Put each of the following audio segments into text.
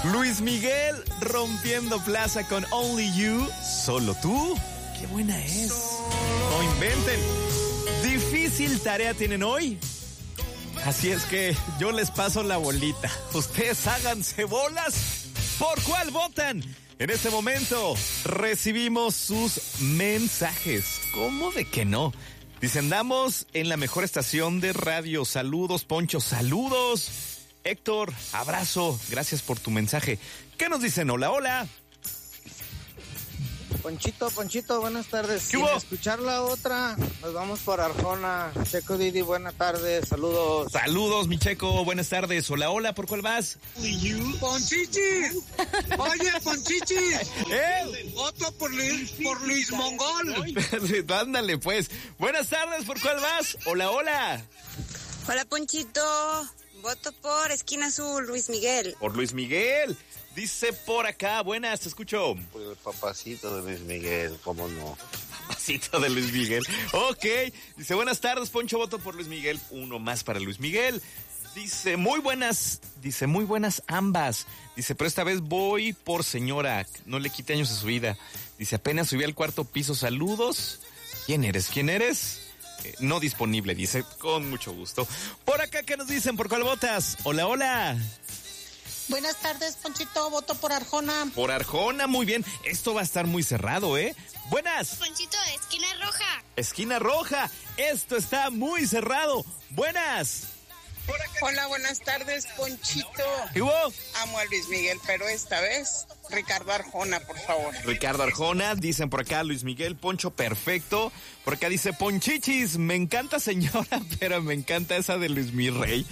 Luis Miguel rompiendo plaza con Only You. Solo tú. Qué buena es. No inventen. Difícil tarea tienen hoy. Así es que yo les paso la bolita. Ustedes háganse bolas. ¿Por cuál votan? En este momento recibimos sus mensajes. ¿Cómo de que no? Dicen, andamos en la mejor estación de radio. Saludos, Poncho, saludos. Héctor, abrazo. Gracias por tu mensaje. ¿Qué nos dicen? Hola, hola. Ponchito, buenas tardes. ¿Qué Sin hubo? escuchar la otra, nos vamos por Arjona. Checo Didi, buenas tardes, saludos. Saludos, mi Checo. Buenas tardes. Hola, hola. ¿Por cuál vas? Ponchichi, oye Ponchichi, voto por Luis Mongol. Ándale, pues. Buenas tardes. ¿Por cuál vas? Hola, hola. Hola, Ponchito. Voto por Esquina Azul, Luis Miguel. Por Luis Miguel. Dice por acá, buenas, te escucho. Por el papacito de Luis Miguel, ¿cómo no? Papacito de Luis Miguel. Ok. Dice, buenas tardes, Poncho, voto por Luis Miguel. Uno más para Luis Miguel. Dice, muy buenas ambas. Dice, pero esta vez voy por señora. No le quite años a su vida. Dice, apenas subí al cuarto piso. Saludos. ¿Quién eres? No disponible, dice, con mucho gusto. Por acá, ¿qué nos dicen? ¿Por cuál votas? Hola, hola. Buenas tardes, Ponchito, voto por Arjona. Por Arjona, muy bien. Esto va a estar muy cerrado, ¿eh? Buenas. Ponchito, esquina roja. Esquina roja. Esto está muy cerrado. Buenas. Hola, buenas tardes, Ponchito. ¿Qué hubo? Amo a Luis Miguel, pero esta vez Ricardo Arjona, por favor. Ricardo Arjona, dicen por acá Luis Miguel, Poncho, perfecto. Por acá dice Ponchichis, me encanta señora, pero me encanta esa de Luis Mi Rey.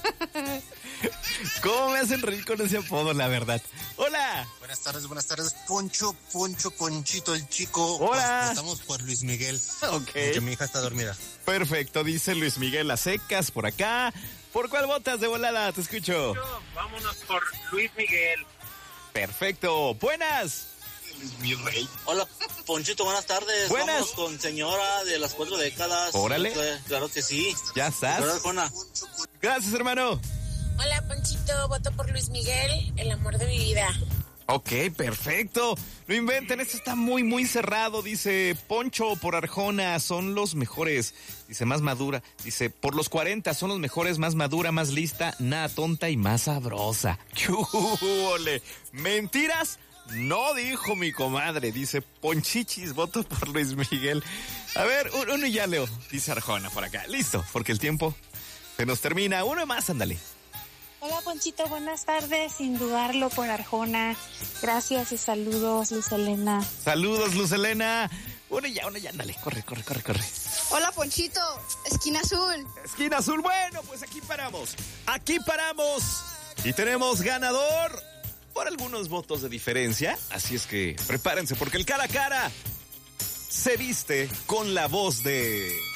¿Cómo me hacen reír con ese apodo, la verdad? Hola. Buenas tardes. Ponchito, el chico. Hola. Votamos por Luis Miguel. Ok. Porque mi hija está dormida. Perfecto, dice Luis Miguel a secas por acá. ¿Por cuál votas de volada? Te escucho. Vámonos por Luis Miguel. Perfecto. Buenas. Mi rey. Hola, Ponchito, buenas tardes. Buenas. Vamos con señora de las 4 décadas. Órale. Claro que sí. Ya estás. Gracias, hermano. Hola, Ponchito, voto por Luis Miguel, el amor de mi vida. Ok, perfecto. No inventen, esto está muy, muy cerrado. Dice Poncho por Arjona, son los mejores. Dice más madura. Dice por los 40 son los mejores, más madura, más lista, nada tonta y más sabrosa. ¡Qué hule! ¿Mentiras? No dijo mi comadre. Dice Ponchichis, voto por Luis Miguel. A ver, uno y ya, Leo. Dice Arjona por acá. Listo, porque el tiempo se nos termina. Uno más, ándale. Hola, Ponchito, buenas tardes. Sin dudarlo por Arjona. Gracias y saludos, Luz Elena. Saludos, Luz Elena. Uno y ya, ándale. Corre. Hola, Ponchito, Esquina Azul. Esquina Azul, bueno, pues aquí paramos. Y tenemos ganador por algunos votos de diferencia. Así es que prepárense porque el cara a cara se viste con la voz de...